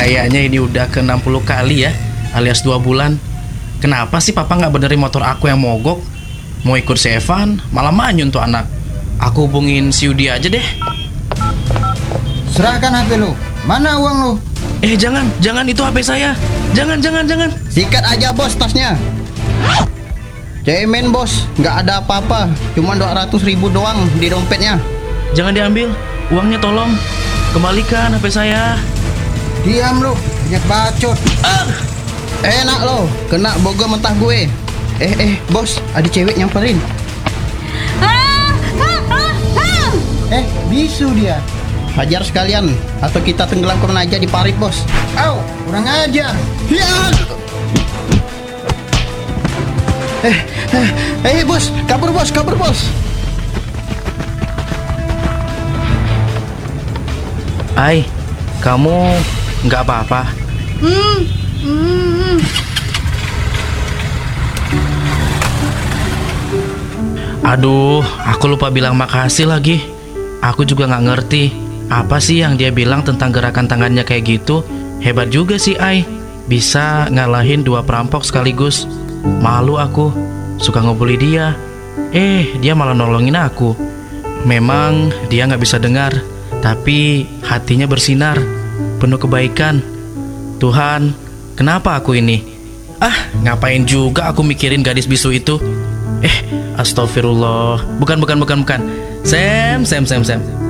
Kayaknya ini udah ke 60 kali ya, alias 2 bulan. Kenapa sih papa nggak benerin motor aku yang mogok? Mau ikut si Evan, malah manyun tuh anak. Aku hubungin si Yudi aja deh. Serahkan HP lu. Mana uang lu? Jangan itu HP saya. Jangan. Sikat aja bos tasnya. Cemen bos, nggak ada apa-apa. Cuma 200.000 doang di dompetnya. Jangan diambil, uangnya tolong. Kembalikan HP saya. Diam lu, banyak bacot. Enak lo, kena bogor mentah gue. Bos, ada cewek nyamperin. Bisu dia. Hajar sekalian, atau kita tenggelamkan aja di parit bos. Au, kurang ajar. Bos, kabur bos. Ai, kamu nggak apa-apa? Aduh, aku lupa bilang makasih lagi. Aku juga nggak ngerti apa sih yang dia bilang tentang gerakan tangannya kayak gitu. Hebat juga sih Ai, bisa ngalahin 2 perampok sekaligus. Malu aku, suka ngebully dia. Dia malah nolongin aku. Memang dia nggak bisa dengar, tapi hatinya bersinar, penuh kebaikan. Tuhan, kenapa aku ini? Ngapain juga aku mikirin gadis bisu itu? Astagfirullah. Bukan. Sam.